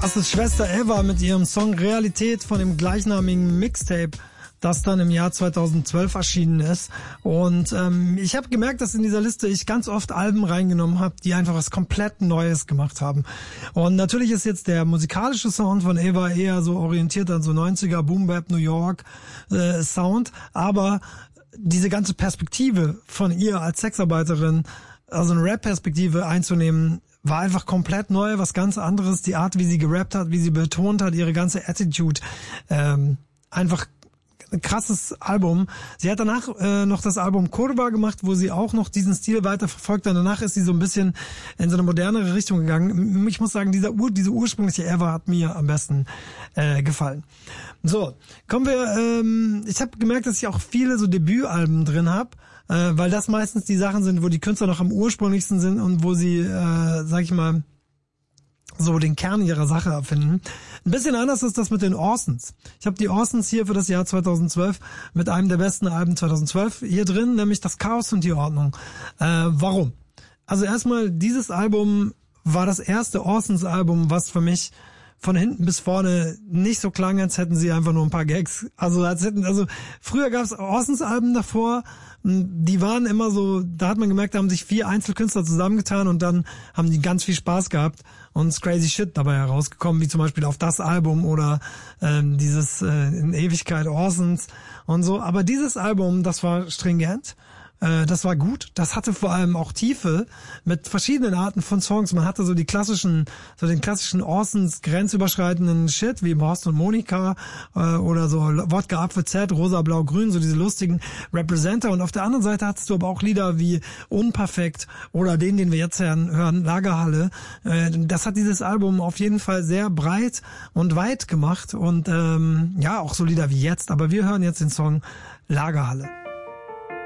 Das ist Schwester Eva mit ihrem Song Realität von dem gleichnamigen Mixtape, das dann im Jahr 2012 erschienen ist. Und ich habe gemerkt, dass in dieser Liste ich ganz oft Alben reingenommen habe, die einfach was komplett Neues gemacht haben. Und natürlich ist jetzt der musikalische Sound von Eva eher so orientiert an so 90er Boom Bap New York Sound, aber diese ganze Perspektive von ihr als Sexarbeiterin, also eine Rap-Perspektive einzunehmen, war einfach komplett neu, was ganz anderes. Die Art, wie sie gerappt hat, wie sie betont hat, ihre ganze Attitude, einfach ein krasses Album. Sie hat danach noch das Album Curva gemacht, wo sie auch noch diesen Stil weiter verfolgt hat. Danach ist sie so ein bisschen in so eine modernere Richtung gegangen. Ich muss sagen, diese ursprüngliche Eva hat mir am besten gefallen. So, kommen wir, ich habe gemerkt, dass ich auch viele so Debütalben drin habe, weil das meistens die Sachen sind, wo die Künstler noch am ursprünglichsten sind und wo sie, sag ich mal, so den Kern ihrer Sache erfinden. Ein bisschen anders ist das mit den Orsons. Ich habe die Orsons hier für das Jahr 2012 mit einem der besten Alben 2012 hier drin, nämlich das Chaos und die Ordnung. Warum? Also erstmal, dieses Album war das erste Orsons-Album, was für mich von hinten bis vorne nicht so klang, als hätten sie einfach nur ein paar Gags. Also früher gab es Orsons-Alben davor, die waren immer so, da hat man gemerkt, da haben sich 4 Einzelkünstler zusammengetan und dann haben die ganz viel Spaß gehabt und ist crazy shit dabei herausgekommen, wie zum Beispiel auf das Album oder dieses in Ewigkeit Orsons und so. Aber dieses Album, das war stringent. Das war gut. Das hatte vor allem auch Tiefe mit verschiedenen Arten von Songs. Man hatte so den klassischen Orsons grenzüberschreitenden Shit wie Horst und Monika oder so Wodka Apfel Z, Rosa Blau Grün, so diese lustigen Representer. Und auf der anderen Seite hattest du aber auch Lieder wie Unperfekt oder den wir jetzt hören, Lagerhalle. Das hat dieses Album auf jeden Fall sehr breit und weit gemacht und ja, auch so Lieder wie Jetzt. Aber wir hören jetzt den Song Lagerhalle.